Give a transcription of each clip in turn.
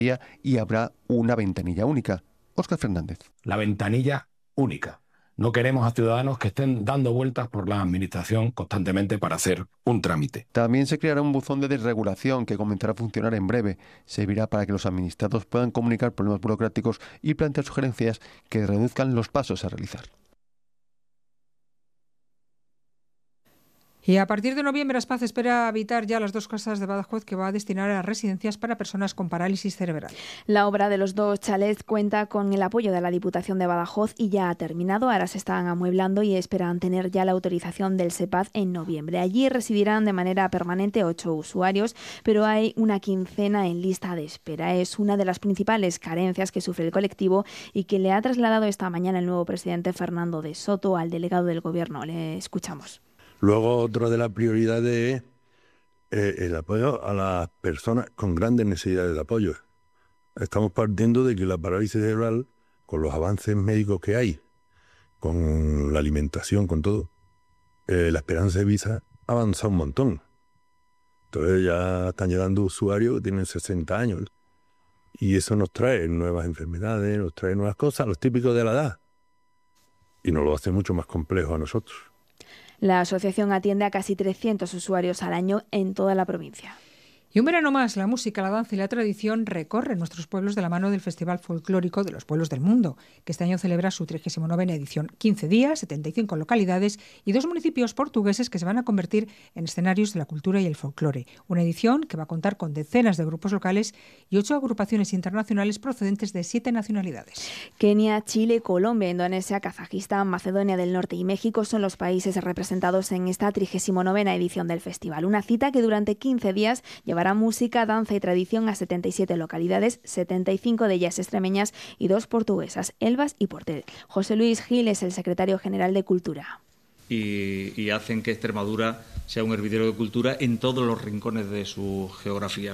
y habrá una ventanilla única. Óscar Fernández. La ventanilla única. No queremos a ciudadanos que estén dando vueltas por la administración constantemente para hacer un trámite. También se creará un buzón de desregulación que comenzará a funcionar en breve. Servirá para que los administrados puedan comunicar problemas burocráticos y plantear sugerencias que reduzcan los pasos a realizar. Y a partir de noviembre, Aspaz espera habitar ya las 2 casas de Badajoz que va a destinar a residencias para personas con parálisis cerebral. La obra de los 2 chalets cuenta con el apoyo de la Diputación de Badajoz y ya ha terminado. Ahora se están amueblando y esperan tener ya la autorización del SEPAD en noviembre. Allí residirán de manera permanente 8 usuarios, pero hay una quincena en lista de espera. Es una de las principales carencias que sufre el colectivo y que le ha trasladado esta mañana el nuevo presidente Fernando de Soto al delegado del Gobierno. Le escuchamos. Luego, otra de las prioridades es el apoyo a las personas con grandes necesidades de apoyo. Estamos partiendo de que la parálisis cerebral, con los avances médicos que hay, con la alimentación, con todo, la esperanza de vida ha avanzado un montón. Entonces ya están llegando usuarios que tienen 60 años. Y eso nos trae nuevas enfermedades, nos trae nuevas cosas, los típicos de la edad. Y nos lo hace mucho más complejo a nosotros. La asociación atiende a casi 300 usuarios al año en toda la provincia. Y un verano más, la música, la danza y la tradición recorren nuestros pueblos de la mano del Festival Folclórico de los Pueblos del Mundo, que este año celebra su 39ª edición. 15 días, 75 localidades y 2 municipios portugueses que se van a convertir en escenarios de la cultura y el folclore. Una edición que va a contar con decenas de grupos locales y 8 agrupaciones internacionales procedentes de 7 nacionalidades. Kenia, Chile, Colombia, Indonesia, Kazajistán, Macedonia del Norte y México son los países representados en esta 39ª edición del festival. Una cita que durante 15 días llevará música, danza y tradición a 77 localidades, 75 de ellas extremeñas y 2 portuguesas, Elvas y Portel. José Luis Gil es el secretario general de Cultura. Y hacen que Extremadura sea un hervidero de cultura en todos los rincones de su geografía.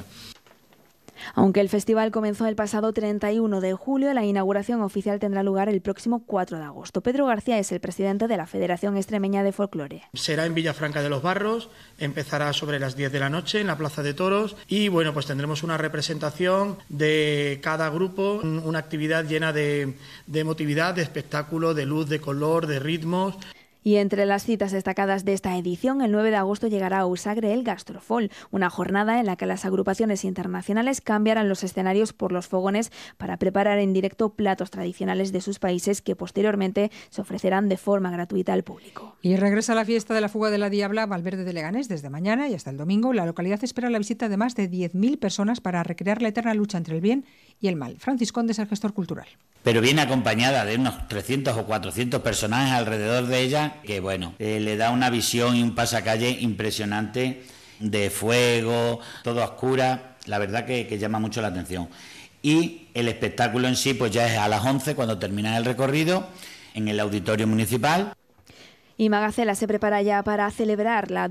Aunque el festival comenzó el pasado 31 de julio, la inauguración oficial tendrá lugar el próximo 4 de agosto. Pedro García es el presidente de la Federación Extremeña de Folclore. Será en Villafranca de los Barros, empezará sobre las 10 de la noche en la Plaza de Toros y bueno, pues tendremos una representación de cada grupo, una actividad llena de emotividad, de espectáculo, de luz, de color, de ritmos. Y entre las citas destacadas de esta edición, el 9 de agosto llegará a Usagre el Gastrofol, una jornada en la que las agrupaciones internacionales cambiarán los escenarios por los fogones para preparar en directo platos tradicionales de sus países que posteriormente se ofrecerán de forma gratuita al público. Y regresa la fiesta de la Fuga de la Diabla a Valverde de Leganés desde mañana y hasta el domingo. La localidad espera la visita de más de 10.000 personas para recrear la eterna lucha entre el bien y el mal. Francis Conde es el gestor cultural. Pero viene acompañada de unos 300 o 400 personajes alrededor de ella, que bueno, le da una visión y un pasacalle impresionante de fuego, todo a oscuras, la verdad que llama mucho la atención. Y el espectáculo en sí pues ya es a las 11 cuando termina el recorrido en el auditorio municipal. Y Magacela se prepara ya para celebrar la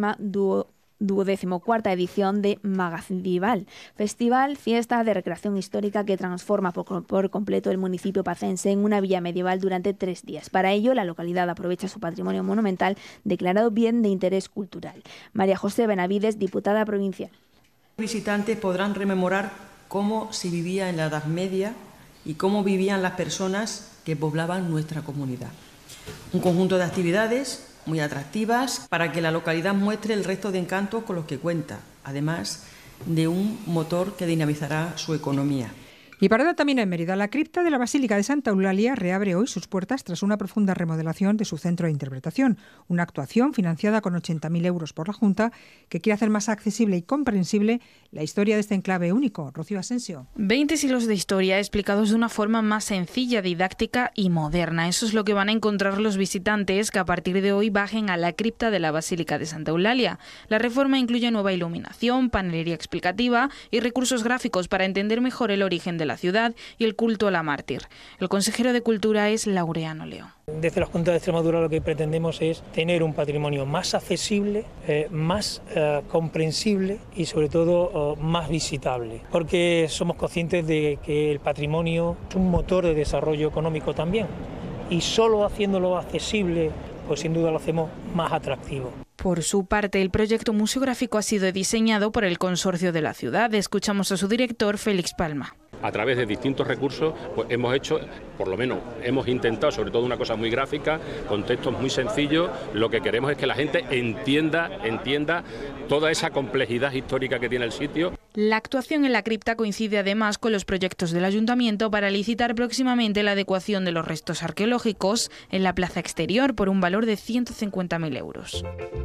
24ª edición de Magacival, festival, fiesta de recreación histórica que transforma por completo el municipio pacense en una villa medieval durante 3 días. Para ello, la localidad aprovecha su patrimonio monumental declarado bien de interés cultural. María José Benavides, diputada provincial. Los visitantes podrán rememorar cómo se vivía en la Edad Media y cómo vivían las personas que poblaban nuestra comunidad. Un conjunto de actividades muy atractivas para que la localidad muestre el resto de encantos con los que cuenta, además de un motor que dinamizará su economía. Y parada también en Mérida, la cripta de la Basílica de Santa Eulalia reabre hoy sus puertas tras una profunda remodelación de su centro de interpretación. Una actuación financiada con 80.000 euros por la Junta que quiere hacer más accesible y comprensible la historia de este enclave único. Rocío Asensio. 20 siglos de historia explicados de una forma más sencilla, didáctica y moderna. Eso es lo que van a encontrar los visitantes que a partir de hoy bajen a la cripta de la Basílica de Santa Eulalia. La reforma incluye nueva iluminación, panelería explicativa y recursos gráficos para entender mejor el origen de la ciudad y el culto a la mártir. El consejero de Cultura es Laureano León. Desde la Junta de Extremadura lo que pretendemos es tener un patrimonio más accesible, más comprensible y sobre todo más visitable, porque somos conscientes de que el patrimonio es un motor de desarrollo económico también y solo haciéndolo accesible pues sin duda lo hacemos más atractivo. Por su parte, el proyecto museográfico ha sido diseñado por el consorcio de la ciudad. Escuchamos a su director, Félix Palma. A través de distintos recursos, pues hemos hecho, por lo menos hemos intentado, sobre todo una cosa muy gráfica, con textos muy sencillos. Lo que queremos es que la gente entienda toda esa complejidad histórica que tiene el sitio. La actuación en la cripta coincide además con los proyectos del Ayuntamiento para licitar próximamente la adecuación de los restos arqueológicos en la plaza exterior por un valor de 150.000 euros.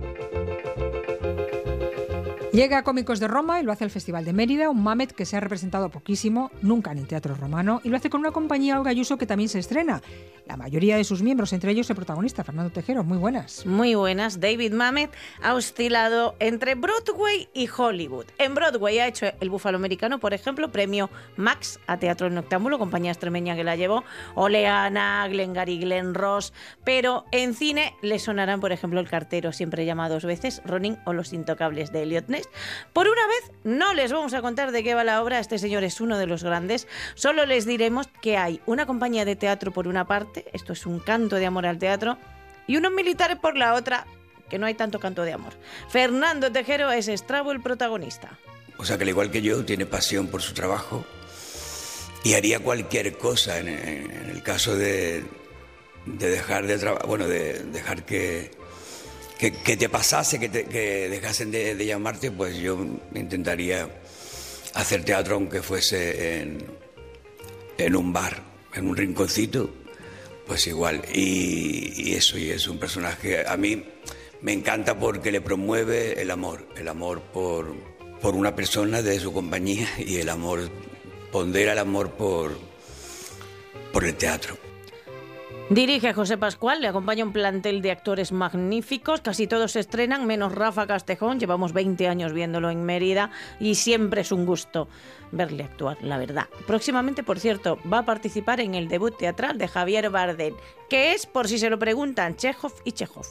Llega a Cómicos de Roma y lo hace el Festival de Mérida, un Mamet que se ha representado poquísimo, nunca en el Teatro Romano, y lo hace con una compañía Olga Ayuso que también se estrena. La mayoría de sus miembros, entre ellos el protagonista, Fernando Tejero. Muy buenas. Muy buenas. David Mamet ha oscilado entre Broadway y Hollywood. En Broadway ha hecho El Búfalo Americano, por ejemplo, premio Max a Teatro en Noctámbulo, compañía extremeña que la llevó, Oleana, Glengarry Glen Ross, pero en cine le sonarán, por ejemplo, El Cartero, siempre llama 2 veces, Ronin o Los Intocables de Elliot Ness. Por una vez no les vamos a contar de qué va la obra, este señor es uno de los grandes, solo les diremos que hay una compañía de teatro por una parte, esto es un canto de amor al teatro, y unos militares por la otra, que no hay tanto canto de amor. Fernando Tejero es Estrabo el protagonista. O sea que al igual que yo tiene pasión por su trabajo y haría cualquier cosa en el caso de dejar de trabajar, bueno, de dejar que te pasase, que dejasen de llamarte, pues yo intentaría hacer teatro aunque fuese en un bar, en un rinconcito, pues igual. Y eso, y es un personaje, a mí me encanta porque le promueve el amor por una persona de su compañía y el amor, pondera el amor por el teatro. Dirige José Pascual, le acompaña un plantel de actores magníficos, casi todos se estrenan, menos Rafa Castejón, llevamos 20 años viéndolo en Mérida y siempre es un gusto verle actuar, la verdad. Próximamente, por cierto, va a participar en el debut teatral de Javier Bardem, que es, por si se lo preguntan, Chekhov y Chekhov.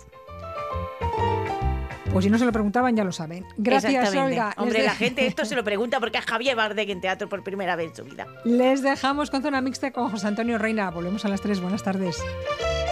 Pues si no se lo preguntaban, ya lo saben. Gracias, Olga. Hombre, la gente esto se lo pregunta porque es Javier Bardem en teatro por primera vez en su vida. Les dejamos con Zona Mixta con José Antonio Reina. Volvemos a las 3. Buenas tardes.